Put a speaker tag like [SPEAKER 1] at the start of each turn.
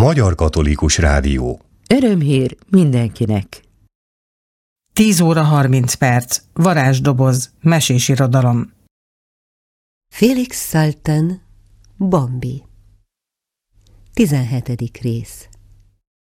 [SPEAKER 1] Magyar Katolikus Rádió.
[SPEAKER 2] Örömhír mindenkinek.
[SPEAKER 3] 10 óra 30 perc. Varázsdoboz. Mesés irodalom.
[SPEAKER 4] Félix Salten, Bambi. 17. rész.